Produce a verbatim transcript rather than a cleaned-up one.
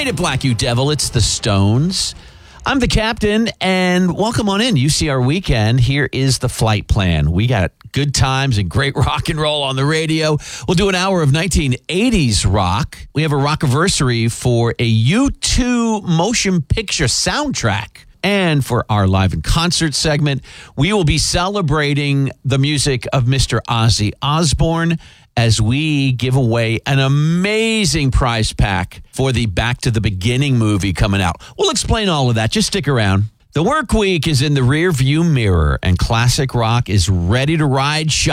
made it, Black You Devil. It's the Stones. I'm the captain, and welcome on in. You see our weekend. Here is the flight plan. We got good times and great rock and roll on the radio. We'll do an hour of nineteen eighties rock. We have a rockiversary for a U two motion picture soundtrack. And for our live and concert segment, we will be celebrating the music of Mister Ozzy Osbourne as we give away an amazing prize pack for the Back to the Beginning movie coming out. We'll explain all of that. Just stick around. The work week is in the rear view mirror, and classic rock is ready to ride shotgun.